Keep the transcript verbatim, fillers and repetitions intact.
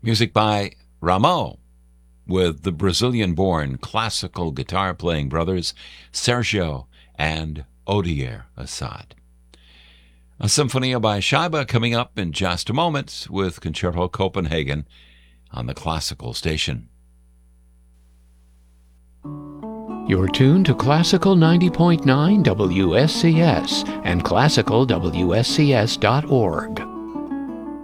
Music by Rameau, with the Brazilian-born classical guitar-playing brothers Sergio and Odier Assad. A Symphonia by Scheibe coming up in just a moment with Concerto Copenhagen on the Classical Station. You're tuned to Classical ninety point nine W S C S and classical W S C S dot org.